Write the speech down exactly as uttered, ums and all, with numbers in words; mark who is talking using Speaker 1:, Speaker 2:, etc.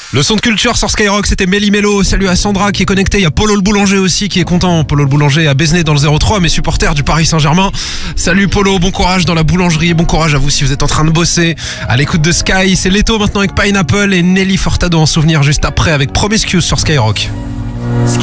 Speaker 1: Le son de culture sur Skyrock, c'était Méli Mélo. Salut à Sandra qui est connectée. Il y a Polo le boulanger aussi qui est content. Polo le boulanger à Bézené dans le zéro trois, mes supporters du Paris Saint-Germain. Salut Polo, bon courage dans la boulangerie. Bon courage à vous si vous êtes en train de bosser. À l'écoute de Sky, c'est Leto maintenant avec Pineapple et Nelly Furtado en souvenir juste après avec Promiscuous sur Skyrock.